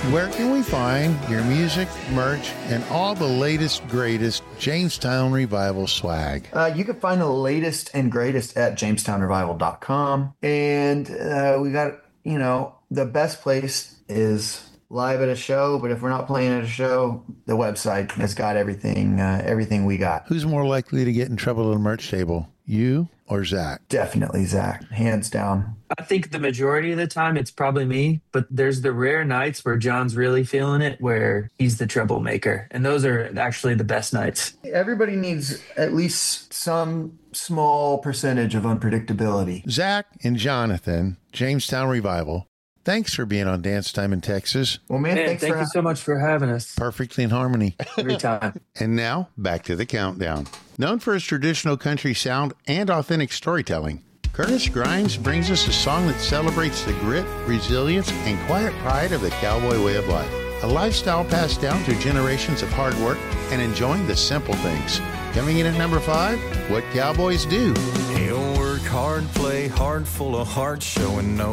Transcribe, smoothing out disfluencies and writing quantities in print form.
Where can we find your music, merch, and all the latest, greatest Jamestown Revival swag? You can find the latest and greatest at jamestownrevival.com. And we got, the best place is live at a show. But if we're not playing at a show, the website has got everything we got. Who's more likely to get in trouble at a merch table, you or Zach? Definitely Zach, hands down. I think the majority of the time it's probably me, but there's the rare nights where John's really feeling it, where he's the troublemaker. And those are actually the best nights. Everybody needs at least some small percentage of unpredictability. Zach and Jonathan, Jamestown Revival, thanks for being on Dance Time in Texas. Well, man, Thank you so much for having us. Perfectly in harmony. Every time. And now, back to the countdown. Known for his traditional country sound and authentic storytelling, Curtis Grimes brings us a song that celebrates the grit, resilience, and quiet pride of the cowboy way of life. A lifestyle passed down through generations of hard work and enjoying the simple things. Coming in at number 5, What Cowboys Do. He'll work hard, play hard, full of heart, showing no